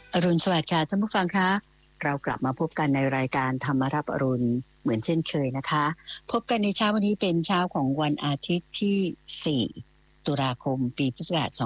อรุณสวัสดิ์ค่ะท่านผู้ฟังคะเรากลับมาพบกันในรายการธรรมรับอรุณเหมือนเช่นเคยนะคะพบกันในเช้าวันนี้เป็นเช้าของวันอาทิตย์ที่4ตุลาคมปีพุทธศักราช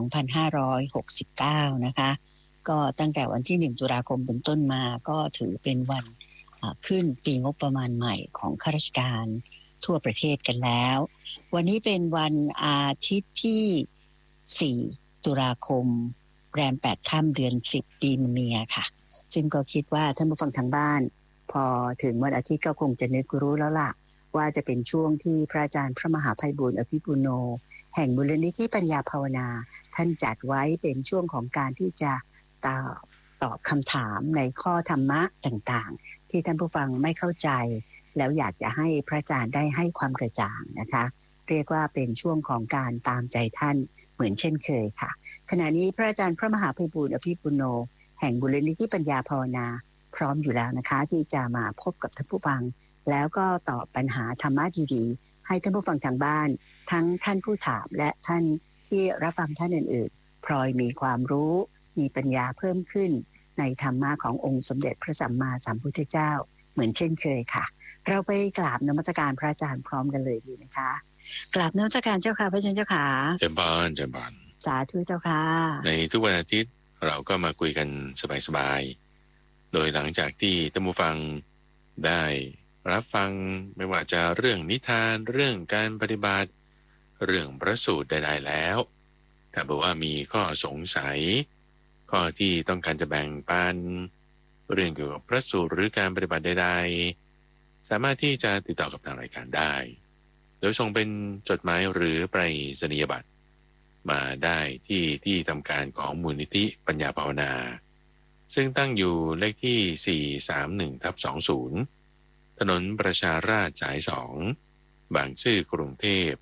2569นะคะก็ตั้งแต่วันที่1ตุลาคมเป็นต้นมาก็ถือเป็นวันขึ้นปีงบประมาณใหม่ของข้าราชการทั่วประเทศกันแล้ววันนี้เป็นวันอาทิตย์ที่4ตุลาคมแรม8ค่ำเดือน10ปีมะเมียค่ะซึ่งก็คิดว่าท่านผู้ฟังทางบ้านพอถึงวันอาทิตย์ก็คงจะนึกรู้แล้วล่ะว่าจะเป็นช่วงที่พระอาจารย์พระมหาไพบูลย์อภิปุโนแห่งมูลนิธิปัญญาภาวนาท่านจัดไว้เป็นช่วงของการที่จะตอบคำถามในข้อธรรมะต่างๆที่ท่านผู้ฟังไม่เข้าใจแล้วอยากจะให้พระอาจารย์ได้ให้ความกระจ่างนะคะเรียกว่าเป็นช่วงของการตามใจท่านเหมือนเช่นเคยค่ะขณะนี้พระอาจารย์พระมหาไพบูลย์อภิปุโนแห่งมูลนิธิปัญญาภาวนาพร้อมอยู่แล้วนะคะที่จะมาพบกับท่านผู้ฟังแล้วก็ตอบปัญหาธรรมะดีๆให้ท่านผู้ฟังทางบ้านทั้งท่านผู้ถามและท่านที่รับฟังท่านอื่นๆพลอยมีความรู้มีปัญญาเพิ่มขึ้นในธรรมะขององค์สมเด็จพระสัมมาสัมพุทธเจ้าเหมือนเช่นเคยค่ะเราไปกราบนมัสการพระอาจารย์พร้อมกันเลยดีนะคะกราบนมัสการเจ้าค่ะพระอาจารย์เจ้าค่ะเจริญพรเจริญพรสาธุเจ้าค่ะในทุกวันอาทิตย์เราก็มาคุยกันสบายๆโดยหลังจากที่ท่านผู้ฟังได้รับฟังไม่ว่าจะเรื่องนิทานเรื่องการปฏิบัติเรื่องพระสูตรใดๆแล้วถ้าบอกว่ามีข้อสงสัยข้อที่ต้องการจะแบ่งปันเรื่องเกี่ยวกับพระสูตรหรือการปฏิบัติใดๆสามารถที่จะติดต่อกับทางรายการได้โดยส่งเป็นจดหมายหรือไปรษณียบัตรมาได้ที่ทำการของมูลนิธิปัญญาภาวนาซึ่งตั้งอยู่เลขที่431/20ถนนประชาราษฎร์สาย2บางซื่อกรุงเทพ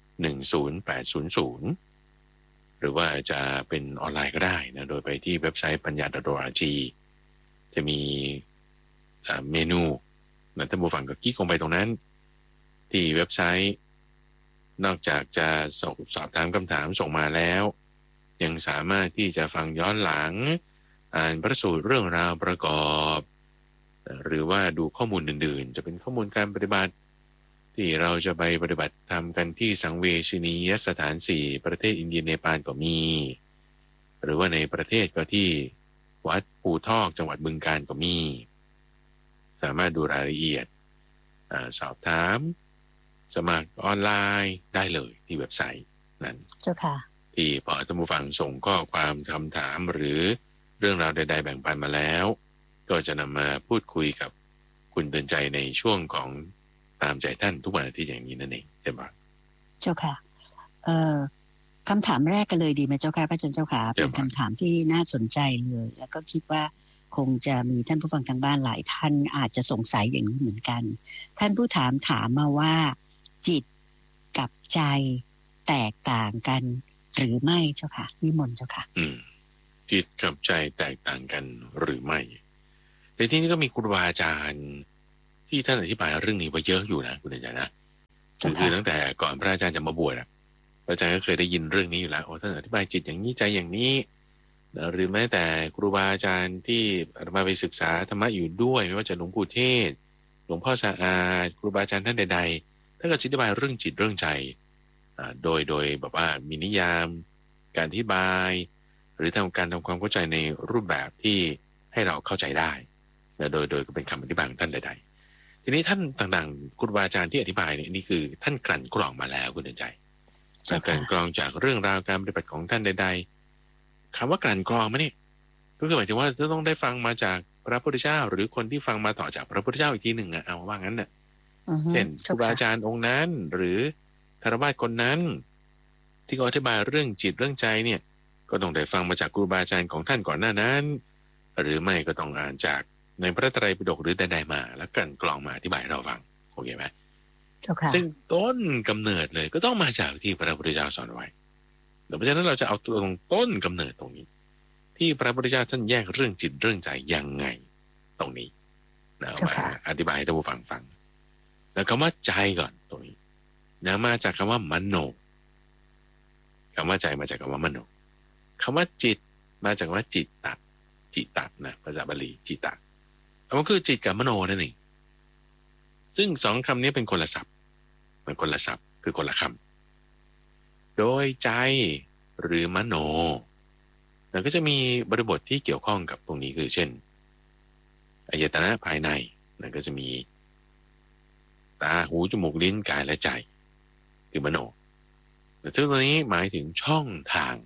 10800หรือว่าจะเป็นออนไลน์ก็ได้นะโดยไปที่เว็บไซต์ปัญญา.org จะมีเมนูนะท่านผู้ฟังก็คลิกลงไปตรงนั้นที่เว็บไซต์นอกจากจะสอบถามคำถามส่งมาแล้วยังสามารถที่จะฟังย้อนหลังอ่านพระสูตรเรื่องราวประกอบหรือว่าดูข้อมูลอื่นๆจะเป็นข้อมูลการปฏิบัติที่เราจะไปปฏิบัติทำกันที่สังเวชนียสถาน4ประเทศอินเดียเนปาลก็มีหรือว่าในประเทศก็ที่วัดภูทอกจังหวัดบึงกาฬก็มีสามารถดูรายละเอียดสอบถามสมัครออนไลน์ได้เลยที่เว็บไซต์นั้นเจ้าค่ะที่พอท่านผู้ฟังส่งข้อความคำถามหรือเรื่องราวใดๆแบ่งปันมาแล้วก็จะนำมาพูดคุยกับคุณเตือนใจในช่วงของตามใจท่านทุกวันอาทิตย์อย่างนี้นั่นเองใช่ไหมเจ้าค่ะคำถามแรกกันเลยดีไหมเจ้าค่ะพระอาจารย์เจ้าค่ะเป็นคำถามที่น่าสนใจเลยแล้วก็คิดว่าคงจะมีท่านผู้ฟังทางบ้านหลายท่านอาจจะสงสัยอย่างนี้เหมือนกันท่านผู้ถามมาว่าจิตกับใจแตกต่างกันหรือไม่เจ้าค่ะนิมนต์เจ้าค่ะจิตกับใจแตกต่างกันหรือไม่แต่ที่นี้ก็มีครูบาอาจารย์ที่ท่านอธิบายเรื่องนี้ไว้เยอะอยู่นะคุณอาจารย์นะคือตั้งแต่ก่อนพระอาจารย์จะมาบวชพระอาจารย์ก็เคยได้ยินเรื่องนี้อยู่แล้วท่านอธิบายจิตอย่างนี้ใจอย่างนี้หรือแม้แต่ครูบาอาจารย์ที่มาไปศึกษาธรรมะอยู่ด้วยไม่ว่าจะหลวงปู่เทศหลวงพ่อสะอาดครูบาอาจารย์ท่านใดๆท่านก็อธิบายเรื่องจิตเรื่องใจโดยแบบว่ามีนิยามการอธิบายหรือทำการทำความเข้าใจในรูปแบบที่ให้เราเข้าใจได้โดยก็เป็นคำอธิบายของท่านใดๆทีนี้ท่านต่างๆครูบาอาจารย์ที่อธิบายนี่คือท่านกลั่นกรองมาแล้วคุณเดินใจกลั่นกรองจากเรื่องราวการปฏิบัติของท่านใดๆคำว่ากลั่นกรองมั้ยนี่ก็คือหมายถึงว่าจะต้องได้ฟังมาจากพระพุทธเจ้าหรือคนที่ฟังมาต่อจากพระพุทธเจ้าอีกทีหนึ่งเอาว่างั้นน่ะเช่นครูบาอาจารย์องค์นั้นหรือคฤหัสถ์คนนั้นที่เขาอธิบายเรื่องจิตเรื่องใจเนี่ยก็ต้องได้ฟังมาจากครูบาอาจารย์ของท่านก่อนหน้านั้นหรือไม่ก็ต้องอ่านจากในพระไตรปิฎกหรือใดๆมาแล้วกลั่นกรองมาอธิบายให้เราฟังโอเคไหมซึ่งต้นกำเนิดเลยก็ต้องมาจากที่พระพุทธเจ้าสอนไว้เพราะฉะนั้นเราจะเอาตรงต้นกำเนิดตรงนี้ที่พระพุทธเจ้าท่านแยกเรื่องจิตเรื่องใจยังไงตรงนี้นะมาอธิบายให้ท่านผู้ฟังฟังแล้วคำว่าใจก่อนตรงนี้นะมาจากคำว่ามโนคำว่าใจมาจากคำว่ามโนคำว่าจิตมาจากว่าจิตตะจิตะนะภาษาบาลีจิตะมันคือจิตกับมโนนั่นเองซึ่งสองคำนี้เป็นคนละศัพท์มันคนละศัพท์คือคนละคำโดยใจหรือมโนแล้วก็จะมีบริบทที่เกี่ยวข้องกับตรงนี้คือเช่นอายตนะภายในนั่นก็จะมีตาหูจมูกลิ้นกายและใจคือมโนซึ่งตรงนี้หมายถึงช่องทาง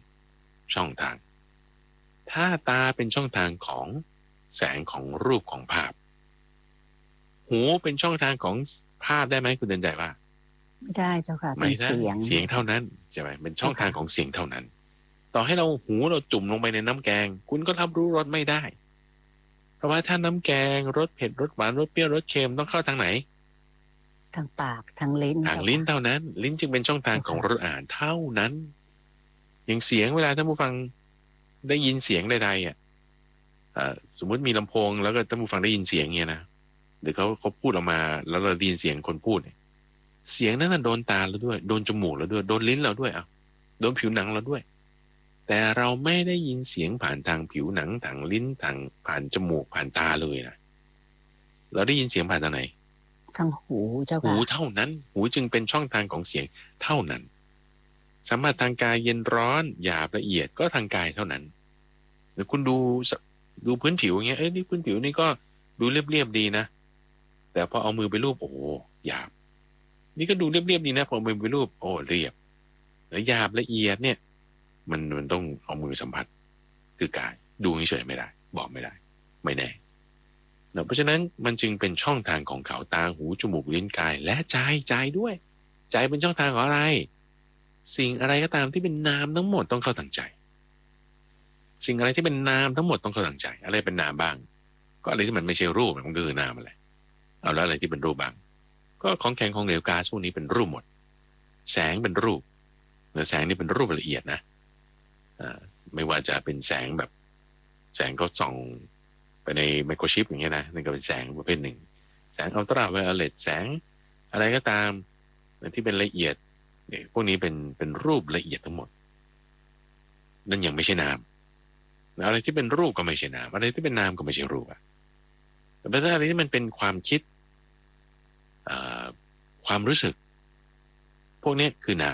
ถ้าตาเป็นช่องทางของแสงของรูปของภาพหูเป็นช่องทางของภาพได้ไหมคุณเดินใจว่าไม่ได้เจ้าค่ะไม่ได้เสียงเท่านั้นใช่ไหมเป็นช่องทางของเสียงเท่านั้นต่อให้เราหูเราจุ่มลงไปในน้ำแกงคุณก็รับรู้รสไม่ได้เพราะว่าถ้าน้ำแกงรสเผ็ดรสหวานรสเปรี้ยวรสเค็มต้องเข้าทางไหนทางปากทางลิ้นเท่านั้นลิ้นจึงเป็นช่องทางของรสอาหารเท่านั้นอย่างเสียงเวลาท่านผู้ฟังได้ยินเสียงใดๆสมมุติมีลำโพงแล้วก็ท่านผู้ฟังได้ยินเสียงเงี้ยนะหรือเขาพูดออกมาแล้วเราได้ยินเสียงคนพูดเนี่ยเสียงนั้นโดนตาเราด้วยโดนจมูกเราด้วยโดนลิ้นเราด้วยโดนผิวหนังเราด้วยแต่เราไม่ได้ยินเสียงผ่านทางผิวหนังทางลิ้นทางผ่านจมูกผ่านตาเลยนะเราได้ยินเสียงผ่านทางไหนทางหูเจ้าค่ะหูเท่านั้นหูจึงเป็นช่องทางของเสียงเท่านั้นสัมผัสทางกายเย็นร้อนหยาบละเอียดก็ทางกายเท่านั้นหรือคุณดูพื้นผิวอย่างเงี้ยนี่พื้นผิวนี่ก็ดูเรียบๆดีนะแต่พอเอามือไปรูปโอ้หยาบนี่ก็ดูเรียบๆดีนะพอเอามือไปรูปโอ้เรียบแล้วหยาบละเอียดเนี่ยมันต้องเอามือสัมผัสคือกายดูเฉยๆไม่ได้บอกไม่ได้ไม่แน่เพราะฉะนั้นมันจึงเป็นช่องทางของเขาตาหูจมูกลิ้นกายและใจด้วยใจเป็นช่องทางของอะไรสิ่งอะไรก็ตามที่เป็นนามทั้งหมดต้องเข้าทางใจสิ่งอะไรที่เป็นนามทั้งหมดต้องเข้าทางใจอะไรเป็นนามบ้างก็อะไรที่มันไม่ใช่รูปมันก็คือนามอะไรเอาแล้วอะไรที่เป็นรูปบ้างก็ของแข็งของเหลวก๊าซพวกนี้เป็นรูปหมดแสงเป็นรูปแสงนี่เป็นรูปละเอียดนะไม่ว่าจะเป็นแสงแบบแสงเขาส่องไปในไมโครชิปอย่างเงี้ยนะนั่นก็เป็นแสงประเภทหนึ่งแสงอัลตราไวโอเลตแสงอะไรก็ตามที่เป็นละเอียดเนี่ยพวกนี้เป็นรูปละเอียดทั้งหมดนั่นยังไม่ใช่นามอะไรที่เป็นรูปก็ไม่ใช่นามอะไรที่เป็นนามก็ไม่ใช่รูปแต่ถ้าอะไรที่มันเป็นความคิดความรู้สึกพวกนี้คือนาม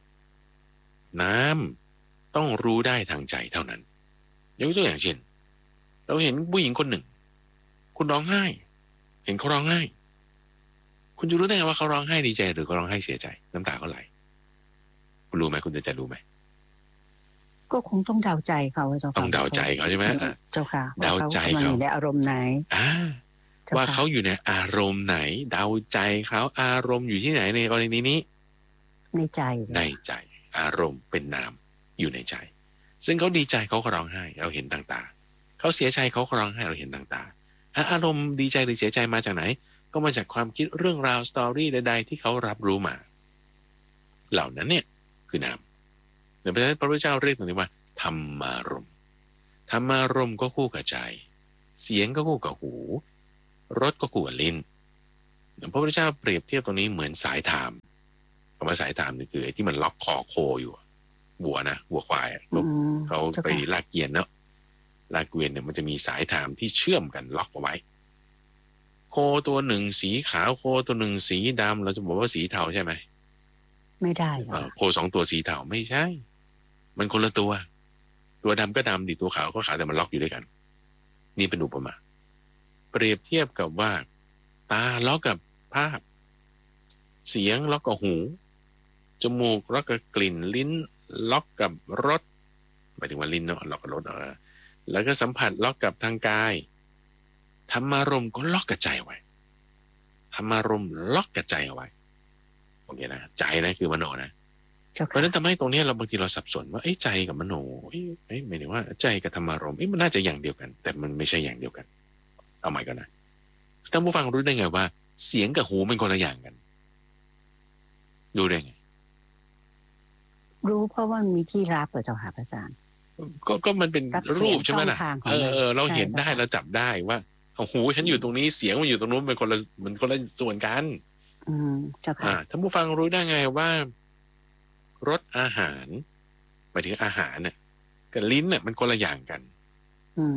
ต้องรู้ได้ทางใจเท่านั้นยกตัวอย่างเช่นเราเห็นผู้หญิงคนหนึ่งคุณร้องไห้เห็นเขาร้องไห้คุณจะรู้ได้ไงว่าเขาร้องไห้ดีใจหรือเขาร้องไห้เสียใจน้ำตาเขาไหลคุณรู้ไหมคุณจะรู้ไหมก็คงต้องเดาใจเขาเจ้าค่ะต้องเดาใจเขาใช่ไหมเจ้าค่ะเดาใจเขาอยู่ในอารมณ์ไหนว่าเขาอยู่ในอารมณ์ไหนเดาใจเขาอารมณ์อยู่ที่ไหนในกรณีนี้ในใจอารมณ์เป็นนามอยู่ในใจซึ่งเขาดีใจเขาก็ร้องไห้เราเห็นต่างๆเขาเสียใจเขาก็ร้องไห้เราเห็นต่างๆอารมณ์ดีใจหรือเสียใจมาจากไหนก็มาจากความคิดเรื่องราวสตอรี่ใดๆที่เขารับรู้มาเหล่านั้นเนี่ยคือนามเพราะฉะนั้นพระพุทธเจ้าเรียกตรงนี้ว่าธรรมารมณ์ธรรมารมณ์ก็คู่กับใจเสียงก็คู่กับหูรสก็คู่กับลิ้นพระพุทธเจ้าเปรียบเทียบตรงนี้เหมือนสายธามคำว่าสายธามนี่คือไอ้ที่มันล็อกคอโคอยู่วัวควายเขาไปลากเกวียนเนาะลากเกวียนเนี่ยมันจะมีสายธามที่เชื่อมกันล็อกเอาไว้โคตัวหนึ่งสีขาวโคตัวหนึ่งสีดำเราจะบอกว่าสีเทาใช่ไหมไม่ได้โคสองตัวสีเทาไม่ใช่มันคนละตัวดำก็ดำดิตัวขาวก็ขาวแต่มันล็อกอยู่ด้วยกันนี่เป็นอุปมาเปรียบเทียบกับว่าตาล็อกกับภาพเสียงล็อกกับหูจมูกล็อกกับกลิ่นลิ้นล็อกกับรสหมายถึงว่าลิ้นเนาะล็อกกับรสแล้วก็สัมผัสล็อกกับทางกายธรรมารมณ์ก็ล็อกกับใจไว้ธรรมารมณ์ล็อกกับใจเอาไว้โอเคนะใจนะคือมโนนะเพราะฉะนั้นทำให้ตรงนี้เราบางทีเราสับสนว่าใจกับมโนหมายถึงว่าใจกับธรรมารมณ์มันน่าจะอย่างเดียวกันแต่มันไม่ใช่อย่างเดียวกันเอาใหม่ก่อนนะท่านผู้ฟังรู้ได้ไงว่าเสียงกับหูเป็นคนละอย่างกันดูได้ไงรู้เพราะว่ามีที่รับเจ้าค่ะอาจารย์ก็มันเป็นรูปใช่ไหมล่ะเราเห็นได้เราจับได้ว่าหูฉันอยู่ตรงนี้เสียงมันอยู่ตรงนู้นเป็นคนละส่วนกันเจ้าค่ะท่านผู้ฟังรู้ได้ไงว่ารสอาหารหมายถึงอาหารเนี่ยกับลิ้นเนี่ยมันคนละอย่างกัน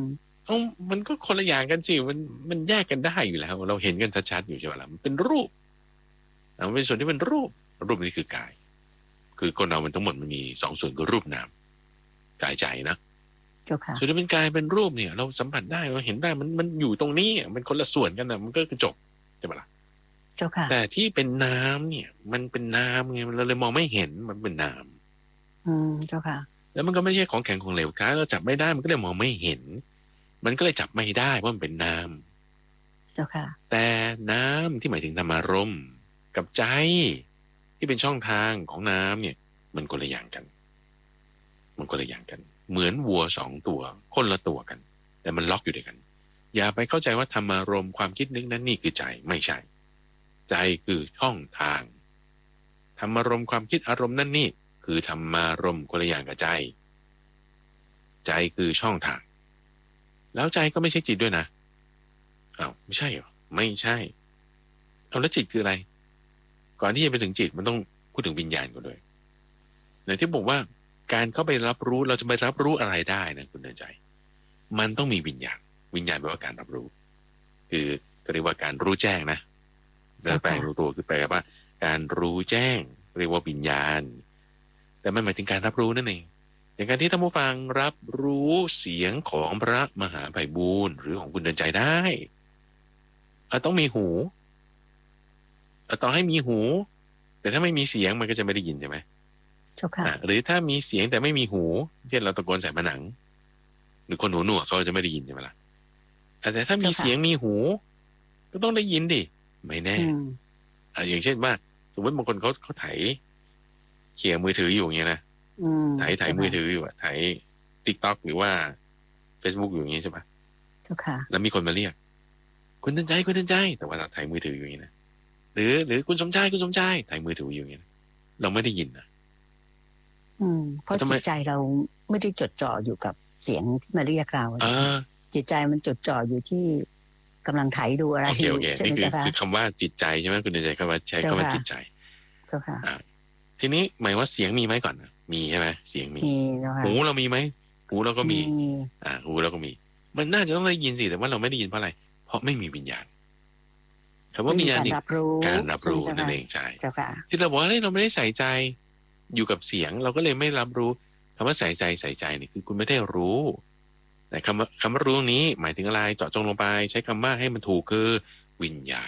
เอ้ามันก็คนละอย่างกันสิมันแยกกันได้อยู่แล้วเราเห็นกันชัดๆอยู่ใช่ไหมล่ะมันเป็นรูปมันเป็นส่วนที่เป็นรูปนี่คือกายคือคนเรามันทั้งหมดมันมีสองส่วนคือรูปนามกายใจนะส่วนที่เป็นกายเป็นรูปเนี่ยเราสัมผัสได้เราเห็นได้มันอยู่ตรงนี้มันคนละส่วนกันนะมันก็กระจกใช่ไหมล่ะแต่ที่เป็นน้ำเนี่ยมันเป็นน้ำไงเราเลยมองไม่เห็นมันเป็นน้ำเจ้าค่ะแล้วมันก็ไม่ใช่ของแข็งของเหลวกายเราจับไม่ได้มันก็เลยมองไม่เห็นมันก็เลยจับไม่ได้เพราะมันเป็นน้ำเจ้าค่ะแต่น้ำที่หมายถึงธรรมารมณ์กับใจที่เป็นช่องทางของน้ำเนี่ยมันคนละอย่างกันมันคนละอย่างกันเหมือนวัวสองตัวคนละตัวกันแต่มันล็อกอยู่ด้วยกันอย่าไปเข้าใจว่าธรรมารมณ์ความคิดนึกนั้นนี่คือใจไม่ใช่ใจคือช่องทางธรรมารมณ์ความคิดอารมณ์นั่นนี่คือธรรมารมณ์คนละอย่างกับใจใจคือช่องทางแล้วใจก็ไม่ใช่จิตด้วยนะอ้าวไม่ใช่เหรอไม่ใช่เอาแล้วจิตคืออะไรก่อนที่จะไปถึงจิตมันต้องพูดถึงวิญญาณก่อนด้วยในที่บอกว่าการเข้าไปรับรู้เราจะไปรับรู้อะไรได้นะคุณเดินใจมันต้องมีวิญญาณแปลว่าการรับรู้คือเรียกว่าการรู้แจ้งนะแล้วแปลรู้ตัวคือแปลว่าการรู้แจ้งเรียกว่าวิญญาณแต่มันหมายถึงการรับรู้นั่นเองอย่างการที่ท่านผู้ฟังรับรู้เสียงของพระมหาไพบูลย์หรือของคุณเดินใจได้ต้องมีหูต่อให้มีหูแต่ถ้าไม่มีเสียงมันก็จะไม่ได้ยินใช่ไหมหรือถ้ามีเสียงแต่ไม่มีหูเช่นเราตะโกนใส่ผนังหรือคนหูหนวกเขาจะไม่ได้ยินใช่ไหมล่ะแต่ถ้ามีเสียงมีหูก็ต้องได้ยินดิไม่แน่อย่างเช่นว่าสมมติบางคนเขาถ่ายเขี่ยมือถืออยู่อย่างเงี้ยนะถ่ายมือถืออยู่ถ่าย TikTok หรือว่า Facebook อยู่อย่างเงี้ยใช่ปะแล้วมีคนมาเรียกคุณเดินใจแต่ว่าเราถ่ายมือถืออยู่อย่างนี้นะหรือคุณสมชายถ่ายมือถืออยู่อย่างนี้นะเราไม่ได้ยินนะเพราะจิตใจเราไม่ได้จดจ่ออยู่กับเสียงที่มาเรียกเราจิตใจมันจดจ่ออยู่ที่กำลังไถดูอะไรอยู่ใช่ไหมจ๊ะคือคำว่าจิตใจใช่ไหมคุณเดินใจคำว่าใช้คำว่าจิตใจเจ้าค่ะทีนี้หมายว่าเสียงมีไหมก่อนมีใช่ไหมเสียงมีหูเรามีไหมหูเราก็มีหูเราก็มีมันน่าจะต้องได้ยินสิแต่ว่าเราไม่ได้ยินเพราะอะไรเพราะไม่มีวิญญาณคำว่าวิญญาณนี่การรับรู้นั่นเองใช่ที่เราบอกว่าเราไม่ได้ใส่ใจอยู่กับเสียงเราก็เลยไม่รับรู้คำว่าใส่ใจนี่คือคุณไม่ได้รู้แต่คำว่ารู้นี้หมายถึงอะไรเจาะจงลงไปใช้คำว่าให้มันถูกคือวิญญาณ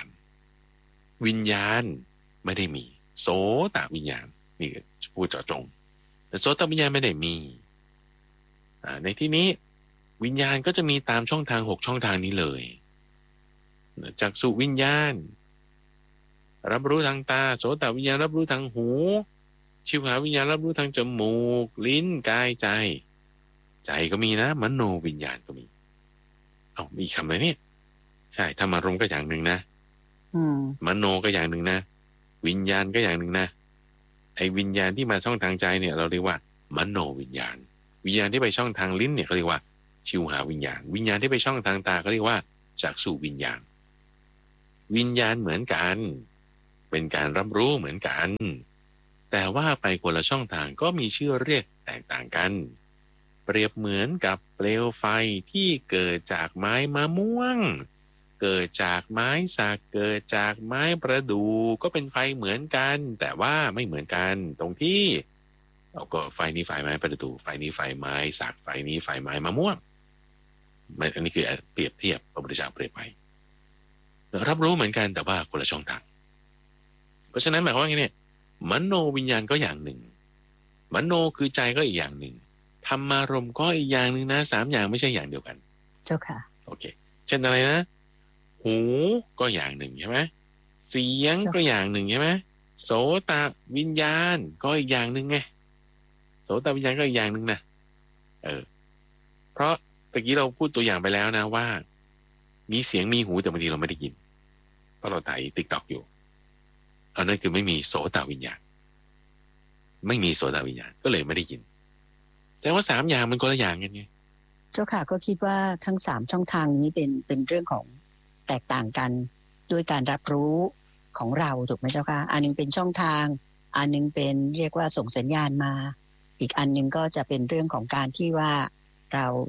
ไม่ได้มีโสตวิญญาณนี่พูดเจาะจงแต่โสตวิญญาณไม่ได้มีในที่นี้วิญญาณก็จะมีตามช่องทาง6ช่องทางนี้เลยจักษุวิญญาณรับรู้ทางตาโสตวิญญาณรับรู้ทางหูชิวหาวิญญาณรับรู้ทางจมูกลิ้นกายใจก็มีนะมโนวิญญาณก็มีมีคำอะไรเนี่ยใช่ธรรมารมณ์ก็อย่างหนึ่งนะมโนก็อย่างหนึ่งนะวิญญาณก็อย่างหนึ่งนะไอ้วิญญาณที่มาช่องทางใจเนี่ยเราเรียกว่ามโนวิญญาณที่ไปช่องทางลิ้นเนี่ยเขาเรียกว่าชิวหาวิญญาณที่ไปช่องทางตาเขาเรียกว่าจักษุวิญญาณเหมือนกันเป็นการรับรู้เหมือนกันแต่ว่าไปคนละช่องทางก็มีชื่อเรียกแตกต่างกันเปรียบเหมือนกับเปลวไฟที่เกิดจากไม้มะม่วงเกิดจากไม้สักเกิดจากไม้ประดู่ก็เป็นไฟเหมือนกันแต่ว่าไม่เหมือนกันตรงที่เราก็ไฟนี้ไฟไม้ประดู่ไฟนี้ไฟไม้สักไฟนี้ไฟไม้มะม่วงอันนี้คือเปรียบเทียบพระพุทธเจ้าเปรียบไปรับรู้เหมือนกันแต่ว่าคนละช่องทางเพราะฉะนั้นหมายความว่าไงเนี่ยมโนวิญญาณก็อย่างหนึ่งมโนคือใจก็อีกอย่างหนึ่งธรรมารมณ์ก็อีกอย่างหนึ่งนะ3อย่างไม่ใช่อย่างเดียวกันเจ้าค่ะโอเคเช่นอะไรนะหูก็อย่างหนึ่งใช่ไหมเสียงก็อย่างหนึ่งใช่ไหมโสตวิญญาณก็อีกอย่างหนึ่งไงโสตวิญญาณก็อีกอย่างหนึ่งนะเพราะตะกี้เราพูดตัวอย่างไปแล้วนะว่ามีเสียงมีหูแต่บางทีเราไม่ได้ยินเพราะเราถ่าย TikTok อยู่อันนั้นคือไม่มีโสตวิญญาณก็เลยไม่ได้ยินแสดงว่า3อย่างมันคนละอย่างกันไงเจ้าค่ะก็คิดว่าทั้ง3ช่องทางนี้เป็นเรื่องของแตกต่างกันด้วยการรับรู้ของเราถูกไหมเจ้าค่ะอันนึงเป็นช่องทางอันนึงเป็นเรียกว่าส่งสัญญาณมาอีกอันนึงก็จะเป็นเรื่องของการที่ว่าเรา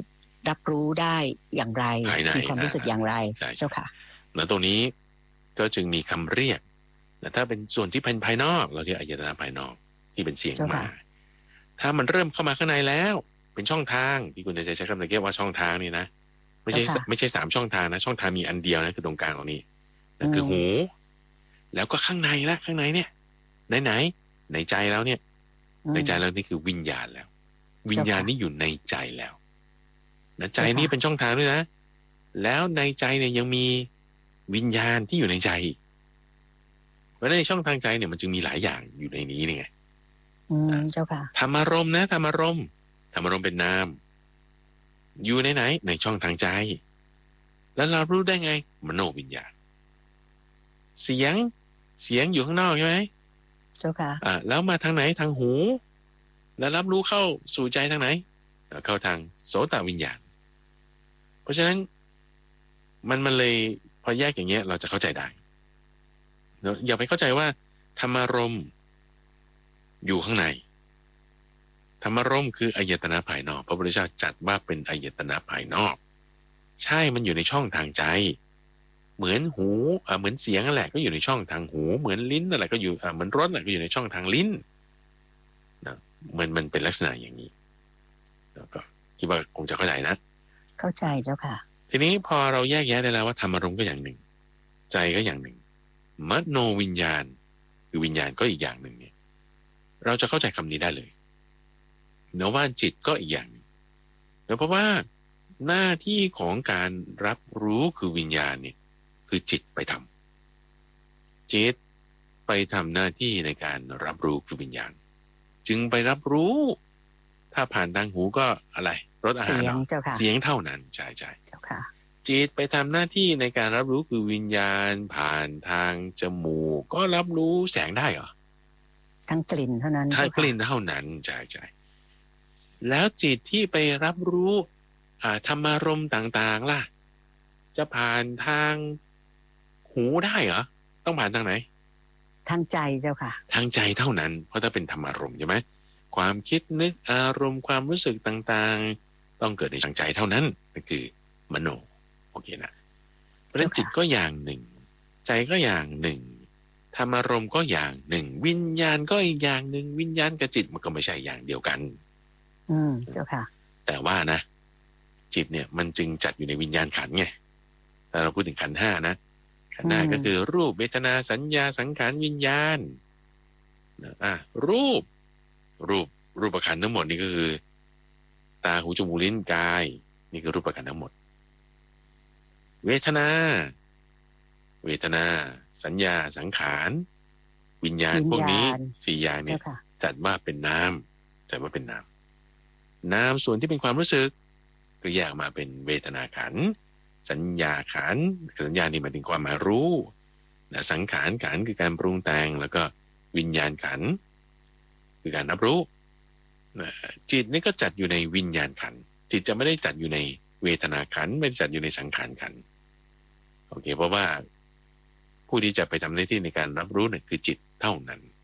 รับรู้ได้อย่างไรมีความรู้สึกอย่างไรเจ้าค่ะแล้วตรงนี้ก็จึงมีคำเรียกแต่ถ้าเป็นส่วนที่ภายนอกเราเรียกอายตนะภายนอกที่เป็นเสียงมาถ้ามันเริ่มเข้ามาข้างในแล้วเป็นช่องทางที่คุณจะใช้คำตะเกียบว่าช่องทางนี่นะไม่ใช่3ช่องทางนะช่องทางมีอันเดียวนะคือตรงกลางตรงนี้นั่นคือหูแล้วก็ข้างในละข้างในเนี่ยไหนในใจแล้วเนี่ยในใจแล้วนี่คือวิญญาณแล้ววิญญาณนี่อยู่ในใจแล้วนะใจนี้เป็นช่องทางด้วยนะแล้วในใจเนี่ยยังมีวิญญาณที่อยู่ในใจเพราะในช่องทางใจเนี่ยมันจึงมีหลายอย่างอยู่ในนี้นี่ไงเจ้าค่ะธรรมารมณ์นะธรรมารมณ์เป็นนามอยู่ในไหนในช่องทางใจแล้วเรารู้ได้ไงมโนวิญญาณเสียงอยู่ข้างนอกใช่ไหมเจ้าค่ะแล้วมาทางไหนทางหูแล้วรับรู้เข้าสู่ใจทางไหนเข้าทางโสตวิญญาณเพราะฉะนั้นมันเลยพอแยกอย่างเงี้ยเราจะเข้าใจได้อย่าไปเข้าใจว่าธรรมารมณ์อยู่ข้างในธรรมารมณ์คืออายตนะภายนอกพระพุทธเจ้าจัดว่าเป็นอายตนะภายนอกใช่มันอยู่ในช่องทางใจเหมือนหูเหมือนเสียงนั่นแหละก็อยู่ในช่องทางหูเหมือนลิ้นนั่นแหละก็อยู่เหมือนรสนั่นก็อยู่ในช่องทางลิ้นนะมันเป็นลักษณะอย่างนี้แล้วก็คิดว่าคงจะเข้าใจนะเข้าใจเจ้าค่ะทีนี้พอเราแยกแยะได้แล้วว่าธรรมารมณ์ก็อย่างหนึ่งใจก็อย่างหนึ่งมโนวิญญาณคือวิญญาณก็อีกอย่างหนึ่งเนี่ยเราจะเข้าใจคำนี้ได้เลยเนื่องว่าจิตก็อีกอย่างหนึ่งเพราะว่าหน้าที่ของการรับรู้คือวิญญาณเนี่ยคือจิตไปทำจิตไปทำหน้าที่ในการรับรู้คือวิญญาณจึงไปรับรู้ถ้าผ่านทางหูก็อะไรรสอาหารเสียงเท่านั้นใช่เจ้าค่ะจิตไปทำหน้าที่ในการรับรู้คือวิญญาณผ่านทางจมูกก็รับรู้แสงได้เหรอทางกลิ่นเท่านั้นทางกลิ่นเท่านั้นใช่แล้วจิตที่ไปรับรู้ธรรมารมณ์ต่างๆล่ะจะผ่านทางหูได้เหรอต้องผ่านทางไหนทางใจเจ้าค่ะทางใจเท่านั้นเพราะถ้าเป็นธรรมารมณ์ใช่ไหมความคิดนึกอารมณ์ความรู้สึกต่างๆต้องเกิดในทางใจเท่านั้นนั่นคือมโนโอเคนะเพราะฉะนั้นจิตก็อย่างหนึ่งใจก็อย่างหนึ่งธรรมารมณ์ก็อย่างหนึ่งวิญญาณก็อีกอย่างหนึ่งวิญญาณกับจิตมันก็ไม่ใช่อย่างเดียวกันเจ้าค่ะแต่ว่านะจิตเนี่ยมันจึงจัดอยู่ในวิญญาณขันธ์ไงถ้าเราพูดถึงขันธ์ห้านะขันธ์ห้าก็คือรูปเวทนาสัญญาสังขารวิญญาณรูปขันธ์ทั้งหมดนี่ก็คือตาหูจมูกลิ้นกายนี่คือรูปขันธ์ทั้งหมดเวทนาสัญญาสังขารวิญญาณพวกนี้4อย่างเนี่ยจัดว่าเป็นนามนามส่วนที่เป็นความรู้สึกก็แยกมาเป็นเวทนาขันธ์สัญญาขันธ์สัญญานี่หมายถึงความหมายรู้สังขารขันธ์คือการปรุงแต่งแล้วก็วิญญาณขันธ์คือการรับรู้จิตนี่ก็จัดอยู่ในวิญญาณขันธ์จิตจะไม่ได้จัดอยู่ในเวทนาขันธ์ไม่ได้จัดอยู่ในสังขารขันธ์โอเคเพราะว่าผู้ที่จะไปทำหน้าที่ในการรับรู้เนี่ยคือจิตเท่านั้น